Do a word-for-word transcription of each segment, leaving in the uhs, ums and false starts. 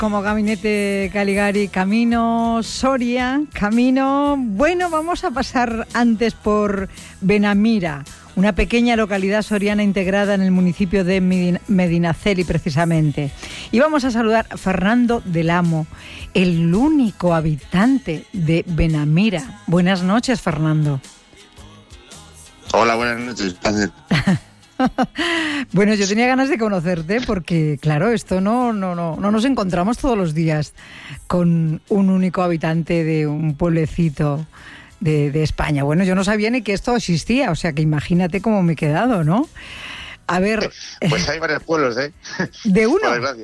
como Gabinete Caligari, camino Soria, camino... Bueno, vamos a pasar antes por Benamira, una pequeña localidad soriana integrada en el municipio de Medinaceli, precisamente. Y vamos a saludar a Fernando del Amo, el único habitante de Benamira. Buenas noches, Fernando. Hola, buenas noches. Bueno, yo tenía ganas de conocerte porque, claro, esto no, no, no, no nos encontramos todos los días con un único habitante de un pueblecito de, de España. Bueno, yo no sabía ni que esto existía, o sea que imagínate cómo me he quedado, ¿no? A ver... Pues hay varios pueblos, ¿eh? ¿De uno? Por desgracia.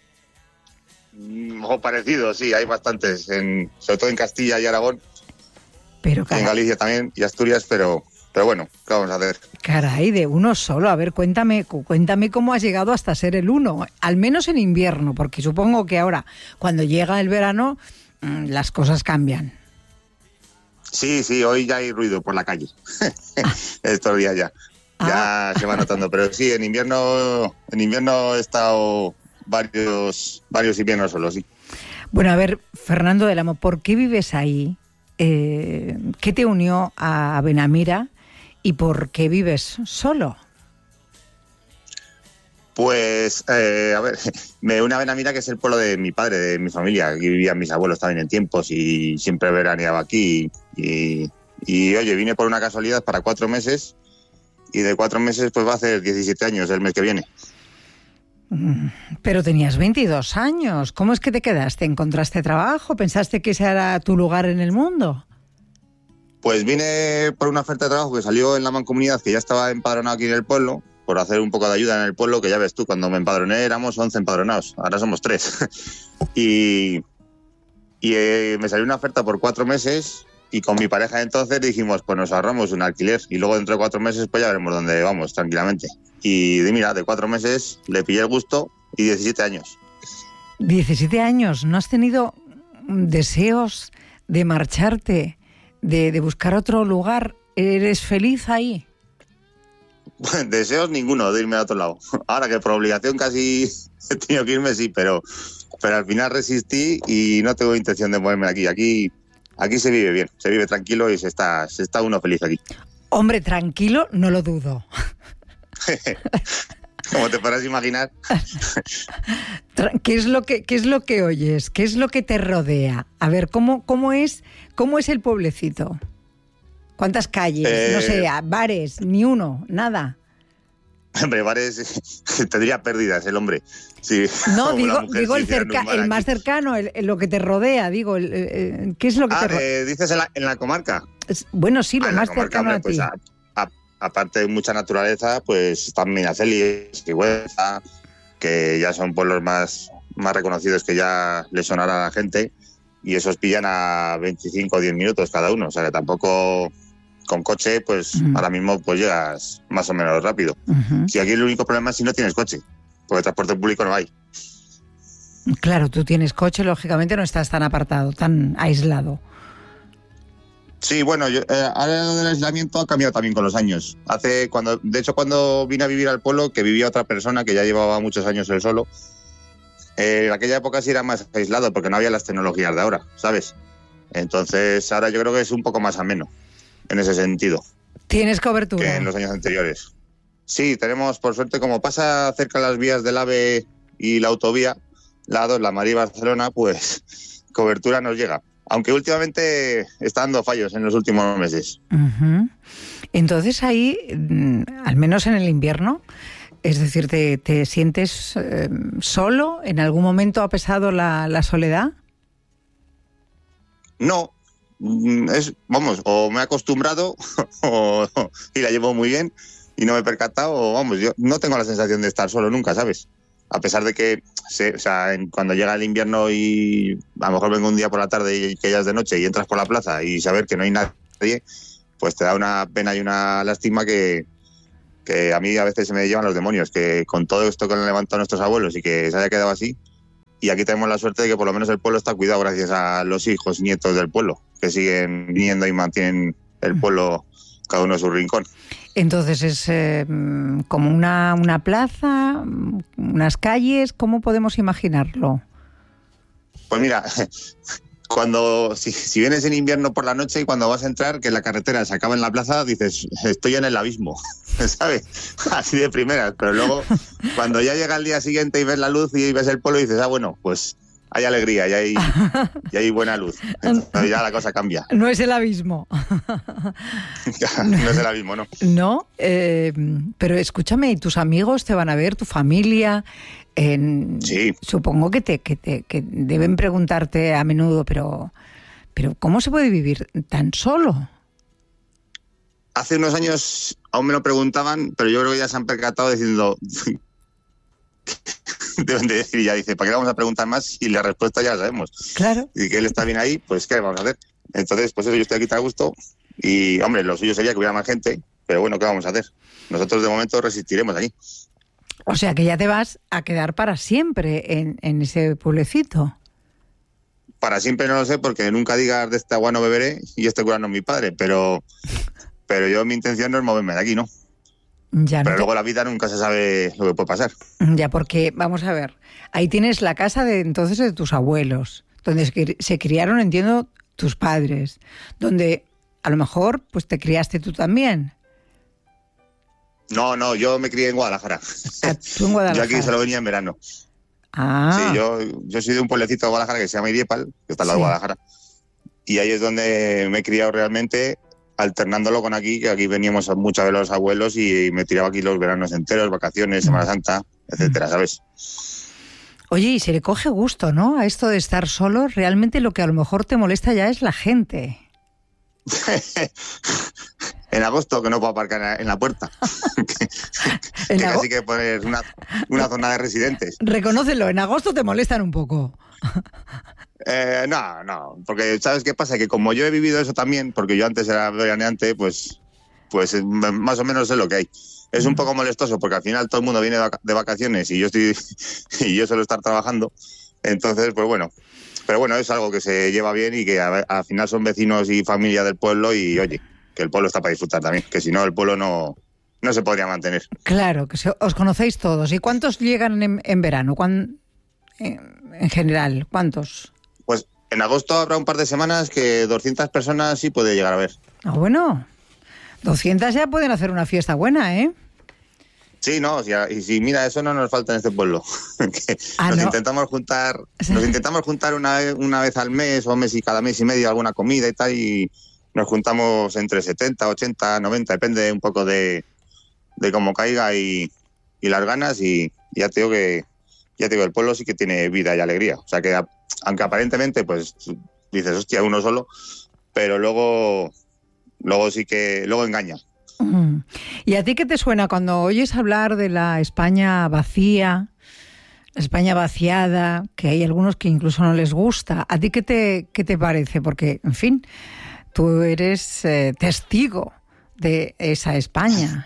O parecidos, sí, hay bastantes, en, sobre todo en Castilla y Aragón, pero y en Galicia también, y Asturias, pero... Pero bueno, ¿qué vamos a hacer? Caray, de uno solo. A ver, cuéntame, cuéntame cómo has llegado hasta ser el uno, al menos en invierno, porque supongo que ahora, cuando llega el verano, las cosas cambian. Sí, sí, hoy ya hay ruido por la calle. Estos días ya. Ya ah. se va notando. Pero sí, en invierno, en invierno he estado varios, varios inviernos solo, sí. Bueno, a ver, Fernando del Amo, ¿por qué vives ahí? Eh, ¿Qué te unió a Benamira? ¿Y por qué vives solo? Pues, eh, a ver, me une a Benamira, que es el pueblo de mi padre, de mi familia. Aquí vivían mis abuelos también en tiempos y siempre veraneaba aquí. Y, y, oye, vine por una casualidad para cuatro meses y de cuatro meses pues va a hacer diecisiete años el mes que viene. Pero tenías veintidós años. ¿Cómo es que te quedaste? ¿Encontraste trabajo? ¿Pensaste que ese era tu lugar en el mundo? Pues vine por una oferta de trabajo que salió en la mancomunidad, que ya estaba empadronado aquí en el pueblo, por hacer un poco de ayuda en el pueblo, que ya ves tú, cuando me empadroné éramos once empadronados, ahora somos tres. y y eh, me salió una oferta por cuatro meses y con mi pareja de entonces dijimos, pues nos ahorramos un alquiler y luego dentro de cuatro meses pues ya veremos dónde vamos, tranquilamente. Y de, mira, de cuatro meses le pillé el gusto y diecisiete años. diecisiete años, ¿no has tenido deseos de marcharte? De, de buscar otro lugar. ¿Eres feliz ahí? Deseos ninguno de irme a otro lado. Ahora que por obligación casi he tenido que irme, sí, pero, pero al final resistí y no tengo intención de moverme aquí. Aquí, aquí se vive bien, se vive tranquilo y se está, se está uno feliz aquí. Hombre, tranquilo, no lo dudo. Como te podrás imaginar. ¿Qué es lo que, qué es lo que oyes? ¿Qué es lo que te rodea? A ver, ¿cómo, cómo es, cómo es el pueblecito? ¿Cuántas calles? Eh... No sé, bares, ni uno, nada. Hombre, bares tendría pérdidas el hombre. Sí, no, digo, digo el, cerca, el más cercano, el, el, lo que te rodea, digo, el, el, ¿qué es lo que ah, te rodea? Eh, ¿Dices en la, en la comarca? Bueno, sí, lo ah, más comarca, cercano hombre, a ti. Pues a, a, aparte de mucha naturaleza, pues están Medinaceli, Sigüenza, que ya son pueblos más, más reconocidos que ya les sonará a la gente, y esos pillan a veinticinco o diez minutos cada uno, o sea que tampoco con coche, pues uh-huh. ahora mismo pues llegas más o menos rápido. Uh-huh. Si aquí el único problema es si no tienes coche, porque transporte público no hay. Claro, tú tienes coche, lógicamente no estás tan apartado, tan aislado. Sí, bueno, yo, eh, ahora lo del aislamiento ha cambiado también con los años. Hace cuando, de hecho, cuando vine a vivir al pueblo, que vivía otra persona que ya llevaba muchos años él solo, eh, en aquella época sí era más aislado porque no había las tecnologías de ahora, ¿sabes? Entonces ahora yo creo que es un poco más ameno en ese sentido. ¿Tienes cobertura? Que en los años anteriores. Sí, tenemos, por suerte, como pasa cerca las vías del AVE y la autovía, la dos, la Madrid-Barcelona, pues cobertura nos llega. Aunque últimamente está dando fallos en los últimos meses. Uh-huh. Entonces ahí, al menos en el invierno, es decir, ¿te, te sientes eh, solo? ¿En algún momento ha pesado la, la soledad? No, es, vamos, o me he acostumbrado o, y la llevo muy bien y no me he percatado, o vamos, yo no tengo la sensación de estar solo nunca, ¿sabes? A pesar de que, se, o sea, en, cuando llega el invierno y a lo mejor vengo un día por la tarde y que ya es de noche y entras por la plaza y saber que no hay nadie, pues te da una pena y una lástima que, que a mí a veces se me llevan los demonios, que con todo esto que han levantado nuestros abuelos y que se haya quedado así, y aquí tenemos la suerte de que por lo menos el pueblo está cuidado gracias a los hijos y nietos del pueblo, que siguen viniendo y mantienen el pueblo cada uno en su rincón. Entonces es eh, como una, una plaza, unas calles, ¿cómo podemos imaginarlo? Pues mira, cuando si, si vienes en invierno por la noche y cuando vas a entrar, que la carretera se acaba en la plaza, dices, estoy en el abismo, ¿sabes? Así de primeras. Pero luego, cuando ya llega el día siguiente y ves la luz y ves el pueblo, dices, ah, bueno, pues hay alegría y hay, y hay buena luz. Entonces ya la cosa cambia. No es el abismo. No es el abismo, no. No, eh, pero escúchame, ¿y tus amigos te van a ver, tu familia? En, sí. Supongo que te, que te que deben preguntarte a menudo, pero, pero ¿cómo se puede vivir tan solo? Hace unos años aún me lo preguntaban, pero yo creo que ya se han percatado diciendo... Deben de decir, ya dice, ¿para qué le vamos a preguntar más? Y la respuesta ya la sabemos. Claro. Y que él está bien ahí, pues ¿qué le vamos a hacer? Entonces, pues eso, yo estoy aquí tan a gusto. Y, hombre, lo suyo sería que hubiera más gente, pero bueno, ¿qué vamos a hacer? Nosotros de momento resistiremos aquí. O sea que ya te vas a quedar para siempre en, en ese pueblecito. Para siempre no lo sé, porque nunca digas de este agua no beberé y este cura no es mi padre, pero, pero yo mi intención no es moverme de aquí, ¿no? Ya, pero no luego te... la vida nunca se sabe lo que puede pasar. Ya, porque, vamos a ver, ahí tienes la casa de entonces de tus abuelos, donde se, se criaron, entiendo, tus padres, donde a lo mejor pues te criaste tú también. No, no, yo me crié en Guadalajara. Ah, tú en Guadalajara. Yo aquí solo venía en verano. Ah. Sí, yo, yo soy de un pueblecito de Guadalajara que se llama Iriepal, que está al lado Sí. de Guadalajara. Y ahí es donde me he criado realmente, alternándolo con aquí, que aquí veníamos muchas de los abuelos y me tiraba aquí los veranos enteros, vacaciones, Semana Santa, etcétera, ¿sabes? Oye, y se le coge gusto, ¿no? A esto de estar solo, realmente lo que a lo mejor te molesta ya es la gente. En agosto, que no puedo aparcar en la puerta. que En que ago- casi hay que poner una, una zona de residentes. Reconócelo, en agosto te molestan un poco. Eh, no, no, porque ¿sabes qué pasa? Que como yo he vivido eso también, porque yo antes era veraneante, pues, pues eh, más o menos sé lo que hay. Es un poco molestoso porque al final todo el mundo viene de, vaca- de vacaciones y yo estoy y yo suelo estar trabajando. Entonces, pues bueno, pero bueno, es algo que se lleva bien y que a- al final son vecinos y familia del pueblo y oye, que el pueblo está para disfrutar también, que si no el pueblo no, no se podría mantener. Claro, que se- os conocéis todos. ¿Y cuántos llegan en, en verano? ¿Cuán- en, en general, ¿cuántos? Pues en agosto habrá un par de semanas que doscientas personas sí puede llegar a ver. Ah, bueno, doscientas ya pueden hacer una fiesta buena, ¿eh? Sí, no, si- y si mira, eso no nos falta en este pueblo. Que Ah, nos ¿no? intentamos juntar, nos intentamos juntar una vez, una vez al mes o mes y cada mes y medio alguna comida y tal, y nos juntamos entre setenta, ochenta, noventa, depende un poco de, de cómo caiga y, y las ganas, y ya te digo que ya te digo, el pueblo sí que tiene vida y alegría. O sea que a- aunque aparentemente pues dices, hostia, uno solo, pero luego luego sí que luego engaña. Mm. ¿Y a ti qué te suena cuando oyes hablar de la España vacía, la España vaciada, que hay algunos que incluso no les gusta? ¿A ti qué te, qué te parece? Porque, en fin, tú eres eh, testigo de esa España.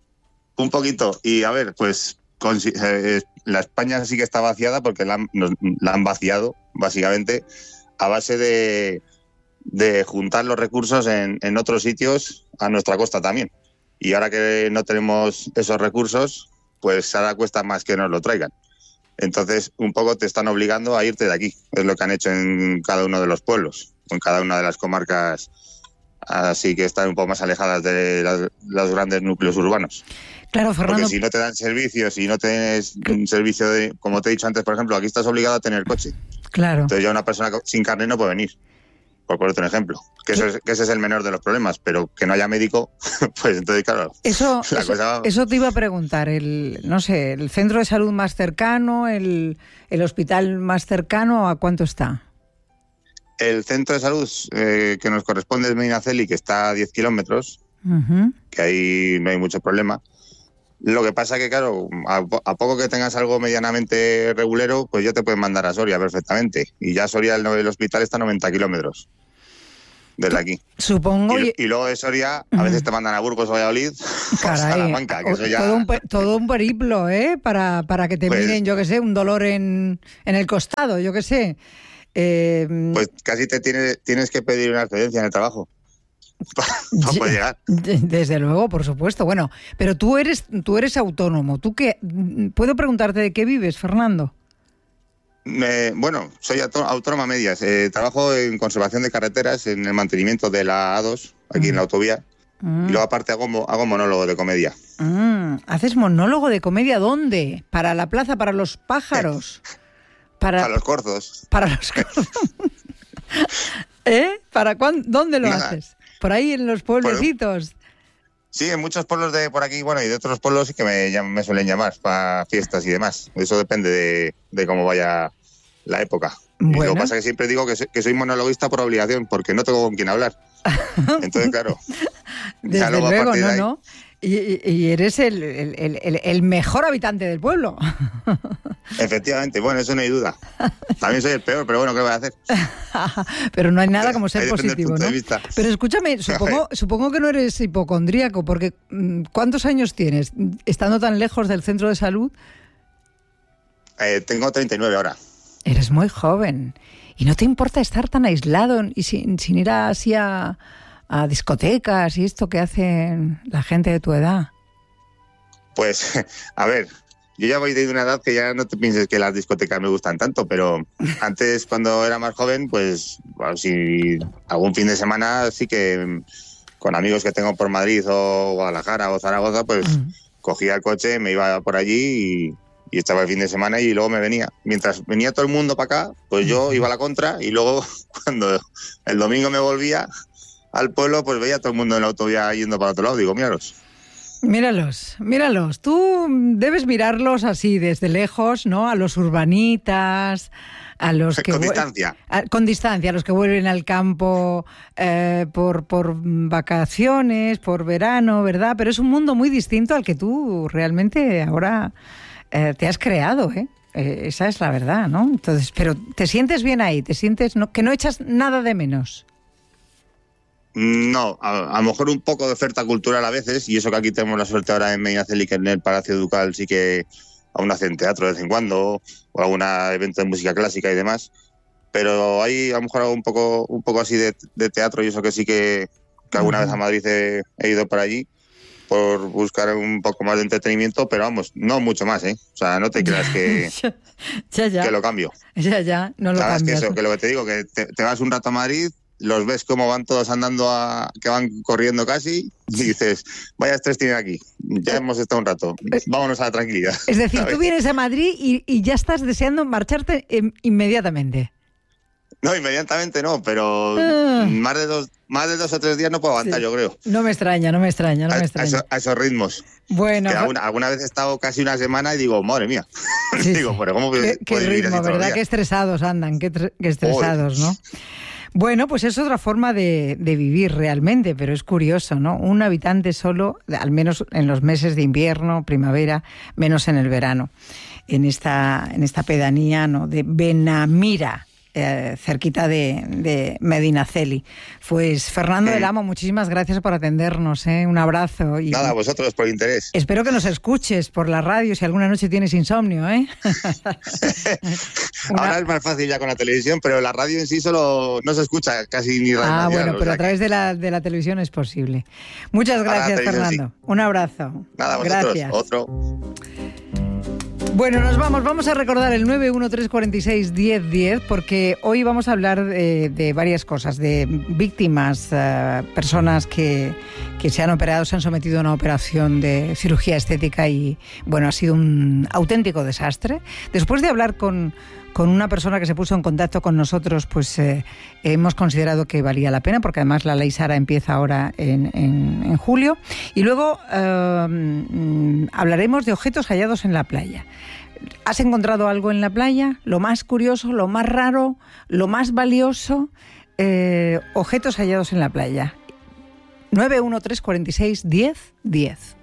Un poquito. Y a ver, pues consi- eh, la España sí que está vaciada porque la han, nos- la han vaciado, básicamente, a base de, de juntar los recursos en, en otros sitios a nuestra costa también. Y ahora que no tenemos esos recursos, pues ahora cuesta más que nos lo traigan. Entonces, un poco te están obligando a irte de aquí. Es lo que han hecho en cada uno de los pueblos, en cada una de las comarcas, así que están un poco más alejadas de las- los grandes núcleos urbanos. Claro, Fernando. Porque si no te dan servicios, si no tienes un servicio de, como te he dicho antes, por ejemplo, aquí estás obligado a tener coche. Claro. Entonces ya una persona co- sin carnet no puede venir, por ponerte un ejemplo. Que, eso es, que ese es el menor de los problemas, pero que no haya médico, pues entonces, claro, Eso, la eso, cosa... eso te iba a preguntar, el, no sé, el centro de salud más cercano, el, el hospital más cercano, ¿a cuánto está? El centro de salud eh, que nos corresponde es Medinaceli, que está a diez kilómetros, Uh-huh. que ahí no hay mucho problema. Lo que pasa que, claro, a, po- a poco que tengas algo medianamente regulero, pues ya te pueden mandar a Soria perfectamente. Y ya Soria, el, el hospital está a noventa kilómetros desde aquí. Supongo... Y, y- y luego de Soria, a veces te mandan a Burgos o Valladolid o Caray, Salamanca, que eso ya... todo, un, pe- todo un periplo, ¿eh? Para, para que te Pues- miren, yo qué sé, un dolor en, en el costado, yo qué sé. Eh, Pues casi te tiene, tienes que pedir una excedencia en el trabajo para ye- poder llegar. Desde luego, por supuesto. Bueno, pero tú eres, tú eres autónomo. ¿Tú qué? ¿Puedo preguntarte de qué vives, Fernando? Me, bueno, soy autónoma a medias. Eh, trabajo en conservación de carreteras, en el mantenimiento de la A dos, aquí mm. en la autovía. Mm. Y luego aparte hago, hago monólogo de comedia. Mm. ¿Haces monólogo de comedia dónde? ¿Para la plaza, para los pájaros? Para, para los corzos. Para los corzos. ¿Eh? ¿Para cuándo? ¿Dónde lo Nada. haces? ¿Por ahí en los pueblecitos? Bueno, sí, en muchos pueblos de por aquí, bueno, y de otros pueblos sí que me, me suelen llamar para fiestas y demás. Eso depende de, de cómo vaya la época. Bueno. Y lo que pasa es que siempre digo que soy, que soy monologuista por obligación, porque no tengo con quién hablar. Entonces, claro. Desde ya luego, no, ¿no? Y, y eres el, el, el, el mejor habitante del pueblo. Efectivamente, bueno, eso no hay duda. También soy el peor, pero bueno, ¿qué voy a hacer? Pero no hay nada como ser positivo, ¿no? Pero escúchame, supongo, supongo que no eres hipocondríaco, porque ¿cuántos años tienes estando tan lejos del centro de salud? Eh, tengo treinta y nueve ahora. Eres muy joven. ¿Y no te importa estar tan aislado y sin, sin ir así a, a discotecas y esto que hacen la gente de tu edad? Pues, a ver, yo ya voy de una edad que ya no te pienses que las discotecas me gustan tanto, pero antes, cuando era más joven, pues, bueno, si algún fin de semana sí que con amigos que tengo por Madrid o Guadalajara o Zaragoza, pues mm. cogía el coche, me iba por allí y... y estaba el fin de semana y luego me venía. Mientras venía todo el mundo para acá, pues yo iba a la contra y luego cuando el domingo me volvía al pueblo, pues veía a todo el mundo en la autovía yendo para otro lado. Digo, míralos. Míralos, míralos. Tú debes mirarlos así desde lejos, ¿no? A los urbanitas, a los que... Con distancia. A, con distancia, a los que vuelven al campo eh, por, por vacaciones, por verano, ¿verdad? Pero es un mundo muy distinto al que tú realmente ahora... Eh, te has creado, ¿eh? ¿eh? Esa es la verdad, ¿no? Entonces, pero ¿te sientes bien ahí? ¿Te sientes no, que no echas nada de menos? No, a, a lo mejor un poco de oferta cultural a veces, y eso que aquí tenemos la suerte ahora en Medinaceli, que en el Palacio Ducal sí que aún hacen teatro de vez en cuando, o algún evento de música clásica y demás, pero hay a lo mejor un poco, un poco así de, de teatro, y eso que sí que, que alguna uh-huh. vez a Madrid he, he ido por allí, por buscar un poco más de entretenimiento, pero vamos, no mucho más, ¿eh? O sea, no te creas que, ya, ya. que lo cambio. Ya, ya, no lo cambias. Que eso, que lo que te digo, que te, te vas un rato a Madrid, los ves cómo van todos andando, a, que van corriendo casi, y dices, vaya estrés tienen aquí, ya hemos estado un rato, vámonos a la tranquilidad. Es decir, ¿sabes? Tú vienes a Madrid y, y ya estás deseando marcharte eh, inmediatamente. No, inmediatamente no, pero ah. más de dos más de dos o tres días no puedo aguantar, sí. yo creo. No me extraña, no me extraña, no a, me extraña. A, eso, a esos ritmos. Bueno. Que alguna, alguna vez he estado casi una semana y digo, madre mía. Sí, digo, sí. pero ¿cómo qué, qué ritmo, ¿verdad? Qué estresados andan, qué, qué estresados, Uy. ¿no? Bueno, pues es otra forma de, de vivir realmente, pero es curioso, ¿no? Un habitante solo, al menos en los meses de invierno, primavera, menos en el verano, en esta, en esta pedanía, ¿no? De Benamira. Eh, cerquita de, de Medinaceli. Pues Fernando del Amo, muchísimas gracias por atendernos, ¿eh? Un abrazo. Y nada, vosotros por interés. Espero que nos escuches por la radio si alguna noche tienes insomnio, ¿eh? Una... Ahora es más fácil ya con la televisión, pero la radio en sí solo no se escucha casi ni radio. Ah, nacional, bueno, pero sea a través que... de, la, de la televisión es posible. Muchas gracias, Fernando. Sí. Un abrazo. Nada, vosotros. Gracias. Otro. Bueno, nos vamos, vamos a recordar el nueve uno tres cuatro seis, diez diez, porque hoy vamos a hablar de, de varias cosas, de víctimas, uh, personas que, que se han operado, se han sometido a una operación de cirugía estética y, bueno, ha sido un auténtico desastre. Después de hablar con, con una persona que se puso en contacto con nosotros, pues eh, hemos considerado que valía la pena, porque además la ley Sara empieza ahora en, en, en julio. Y luego uh, hablaremos de objetos hallados en la playa. ¿Has encontrado algo en la playa? Lo más curioso, lo más raro, lo más valioso, eh, objetos hallados en la playa. nueve uno tres cuatro seis, diez diez.